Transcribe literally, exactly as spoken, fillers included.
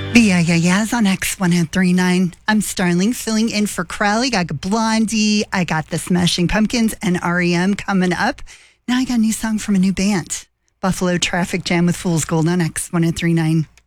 The Yeah Yeah Yeahs on X one oh three point nine. I'm Starling, filling in for Crowley. I got Blondie, I got the Smashing Pumpkins, and R E M coming up. Now I got a new song from a new band. Buffalo Traffic Jam with Fool's Gold on X one oh three point nine.